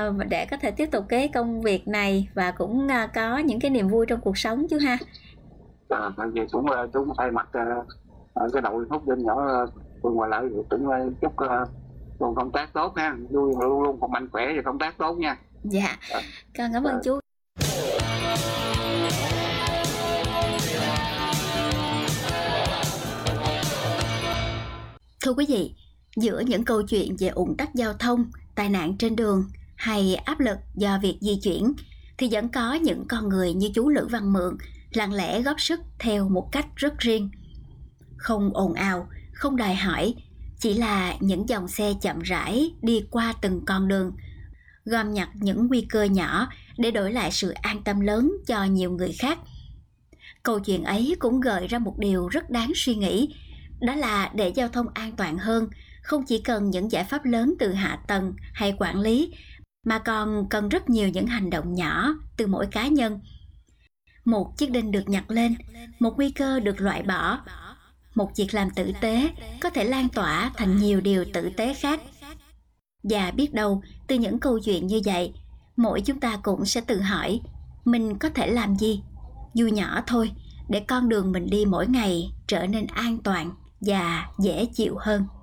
để có thể tiếp tục cái công việc này và cũng có những cái niềm vui trong cuộc sống chú ha. Tại vì cũng thay mặt cái đội hút đinh nhỏ phường Hòa Lợi cũng chúc luôn công tác tốt ha, luôn luôn còn mạnh khỏe và công tác tốt nha. Dạ, con cảm ơn chú. Thưa quý vị, giữa những câu chuyện về ùn tắc giao thông, tai nạn trên đường hay áp lực do việc di chuyển, thì vẫn có những con người như chú Lữ Văn Mượn lặng lẽ góp sức theo một cách rất riêng. Không ồn ào, không đòi hỏi, chỉ là những dòng xe chậm rãi đi qua từng con đường, gom nhặt những nguy cơ nhỏ để đổi lại sự an tâm lớn cho nhiều người khác. Câu chuyện ấy cũng gợi ra một điều rất đáng suy nghĩ, đó là để giao thông an toàn hơn, không chỉ cần những giải pháp lớn từ hạ tầng hay quản lý, mà còn cần rất nhiều những hành động nhỏ từ mỗi cá nhân. Một chiếc đinh được nhặt lên, một nguy cơ được loại bỏ, một việc làm tử tế có thể lan tỏa thành nhiều điều tử tế khác. Và biết đâu, từ những câu chuyện như vậy, mỗi chúng ta cũng sẽ tự hỏi, mình có thể làm gì, dù nhỏ thôi, để con đường mình đi mỗi ngày trở nên an toàn và dễ chịu hơn.